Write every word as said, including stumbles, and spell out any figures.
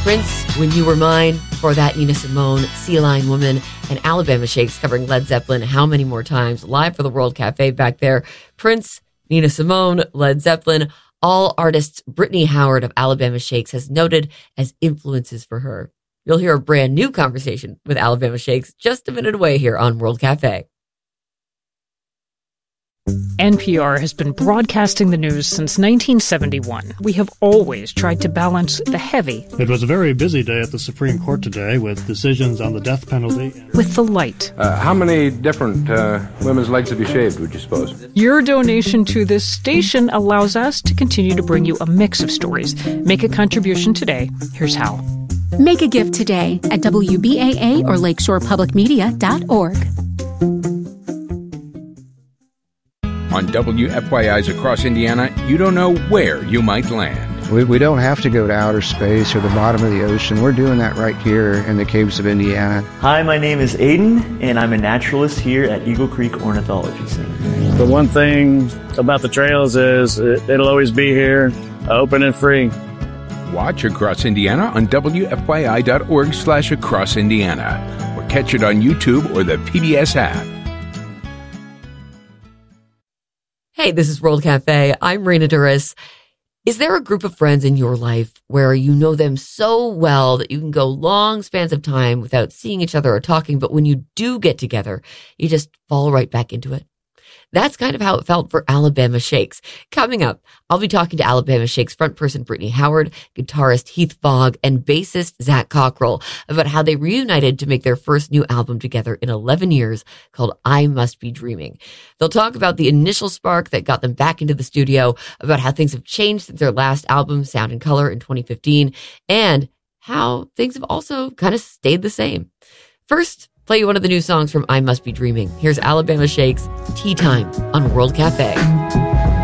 Prince, When You Were Mine. Before that, Nina Simone, Sea Lion Woman, and Alabama Shakes covering Led Zeppelin, How Many More Times, live for the World Cafe back there. Prince, Nina Simone, Led Zeppelin, all artists Brittany Howard of Alabama Shakes has noted as influences for her. You'll hear a brand new conversation with Alabama Shakes just a minute away here on World Cafe. N P R has been broadcasting the news since nineteen seventy-one. We have always tried to balance the heavy. It was a very busy day at the Supreme Court today with decisions on the death penalty. With the light. Uh, how many different uh, women's legs have you shaved, would you suppose? Your donation to this station allows us to continue to bring you a mix of stories. Make a contribution today. Here's how. Make a gift today at W B A A or lakeshore public media dot org. On W F Y I's Across Indiana, you don't know where you might land. We, we don't have to go to outer space or the bottom of the ocean. We're doing that right here in the caves of Indiana. Hi, my name is Aiden, and I'm a naturalist here at Eagle Creek Ornithology Center. The one thing about the trails is it, it'll always be here, open and free. Watch Across Indiana on W F Y I dot org slash Across Indiana, or catch it on YouTube or the P B S app. Hey, this is World Cafe. I'm Raina Duras. Is there a group of friends in your life where you know them so well that you can go long spans of time without seeing each other or talking, but when you do get together, you just fall right back into it? That's kind of how it felt for Alabama Shakes. Coming up, I'll be talking to Alabama Shakes frontperson Brittany Howard, guitarist Heath Fogg, and bassist Zach Cockrell about how they reunited to make their first new album together in eleven years called I Must Be Dreaming. They'll talk about the initial spark that got them back into the studio, about how things have changed since their last album, Sound and Color, in twenty fifteen, and how things have also kind of stayed the same. First, play you one of the new songs from I Must Be Dreaming. Here's Alabama Shakes, Tea Time on World Cafe.